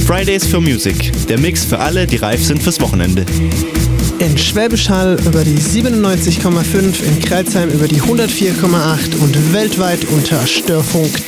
Fridays for Music, der Mix für alle, die reif sind fürs Wochenende. In Schwäbisch Hall über die 97,5, in Crailsheim über die 104,8 und weltweit unter störfunk.de.